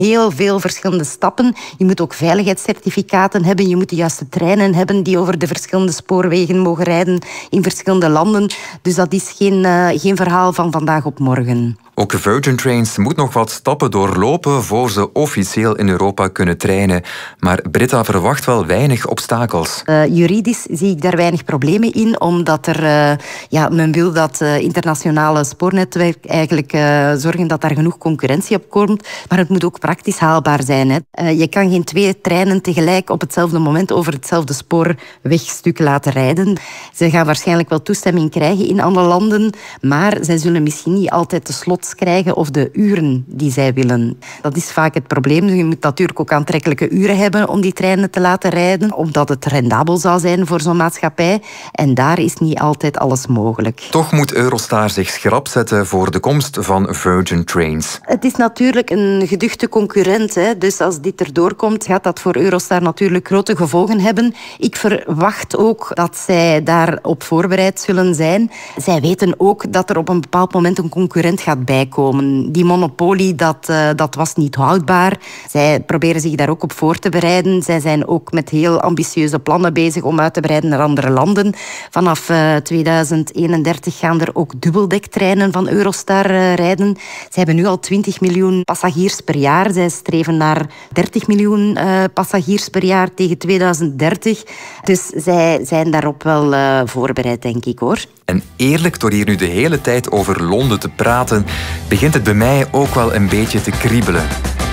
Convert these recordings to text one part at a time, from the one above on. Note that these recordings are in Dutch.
Heel veel verschillende stappen. Je moet ook veiligheidscertificaten hebben. Je moet de juiste treinen hebben die over de verschillende spoorwegen mogen rijden in verschillende landen. Dus dat is geen verhaal van vandaag op morgen. Ook Virgin Trains moet nog wat stappen doorlopen voor ze officieel in Europa kunnen treinen. Maar Britta verwacht wel weinig obstakels. Juridisch zie ik daar weinig problemen in, omdat men wil dat internationale spoornetwerk eigenlijk zorgen dat daar genoeg concurrentie op komt. Maar het moet ook praktisch haalbaar zijn. Hè. Je kan geen 2 treinen tegelijk op hetzelfde moment over hetzelfde spoorwegstuk laten rijden. Ze gaan waarschijnlijk wel toestemming krijgen in andere landen, maar zij zullen misschien niet altijd de slots krijgen of de uren die zij willen. Dat is vaak het probleem. Je moet natuurlijk ook aantrekkelijke uren hebben om die treinen te laten rijden, omdat het rendabel zou zijn voor zo'n maatschappij. En daar is niet altijd alles mogelijk. Toch moet Eurostar zich schrap zetten voor de komst van Virgin Trains. Het is natuurlijk een geduchte concurrent. Hè. Dus als dit erdoor komt, gaat dat voor Eurostar natuurlijk grote gevolgen hebben. Ik verwacht ook dat zij daarop voorbereid zullen zijn. Zij weten ook dat er op een bepaald moment een concurrent gaat bijkomen. Die monopolie, dat was niet houdbaar. Zij proberen zich daar ook op voor te bereiden. Zij zijn ook met heel ambitieuze plannen bezig om uit te breiden naar andere landen. Vanaf 2031 gaan er ook dubbeldektreinen van Eurostar rijden. Zij hebben nu al 20 miljoen passagiers per jaar. Zij streven naar 30 miljoen passagiers per jaar tegen 2030. Dus zij zijn daarop wel voorbereid, denk ik, hoor. En eerlijk, door hier nu de hele tijd over Londen te praten, begint het bij mij ook wel een beetje te kriebelen.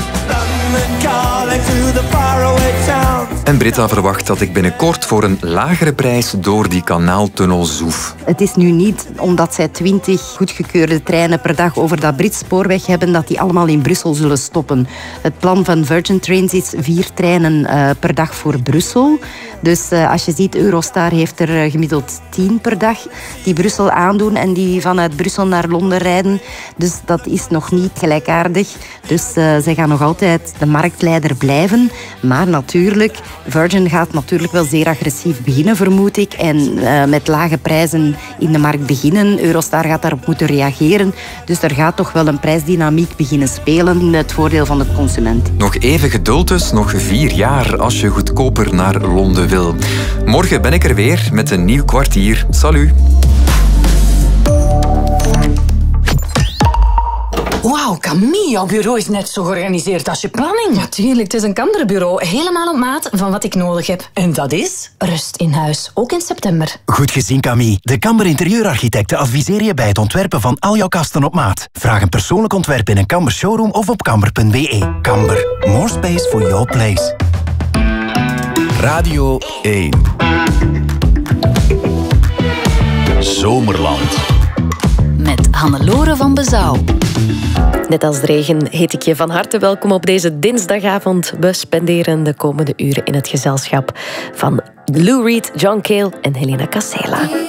En Britta verwacht dat ik binnenkort voor een lagere prijs door die kanaaltunnel zoef. Het is nu niet omdat zij 20 goedgekeurde treinen per dag over dat Brits spoorweg hebben, dat die allemaal in Brussel zullen stoppen. Het plan van Virgin Trains is 4 treinen per dag voor Brussel. Dus als je ziet, Eurostar heeft er gemiddeld 10 per dag die Brussel aandoen en die vanuit Brussel naar Londen rijden. Dus dat is nog niet gelijkaardig. Dus zij gaan nog altijd de marktleider blijven. Maar natuurlijk, Virgin gaat natuurlijk wel zeer agressief beginnen, vermoed ik. En met lage prijzen in de markt beginnen. Eurostar gaat daarop moeten reageren. Dus er gaat toch wel een prijsdynamiek beginnen spelen in het voordeel van de consument. Nog even geduld dus, nog 4 jaar als je goedkoper naar Londen wil. Morgen ben ik er weer met een nieuw kwartier. Salut! Wauw, Camille, jouw bureau is net zo georganiseerd als je planning. Natuurlijk, het is een Kamberbureau. Helemaal op maat van wat ik nodig heb. En dat is? Rust in huis, ook in september. Goed gezien, Camille. De Kamber Interieurarchitecten adviseren je bij het ontwerpen van al jouw kasten op maat. Vraag een persoonlijk ontwerp in een Kamber showroom of op kamber.be. Kamber, more space for your place. Radio 1. Zomerland. Met Hannelore van Bezouw. Net als de regen heet ik je van harte welkom op deze dinsdagavond. We spenderen de komende uren in het gezelschap van Lou Reed, John Cale en Helena Casella.